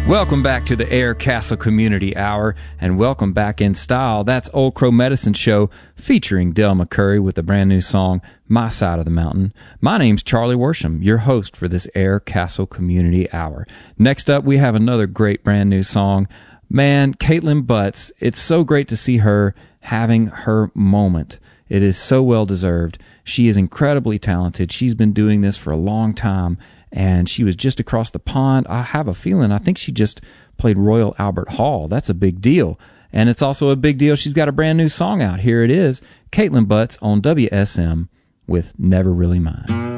Welcome back to the Air Castle Community Hour, and welcome back in style. That's Old Crow Medicine Show featuring Del McCoury with a brand new song, My Side of the Mountain. My name's Charlie Worsham, your host for this Air Castle Community Hour. Next up, we have another great brand new song. Man, Caitlin Butts, it's so great to see her having her moment. It is so well deserved. She is incredibly talented. She's been doing this for a long time, and she was just across the pond. I have a feeling, I think she just played Royal Albert Hall. That's a big deal. And it's also a big deal she's got a brand new song out. Here it is, Caitlin Butts on WSM with Never Really Mind.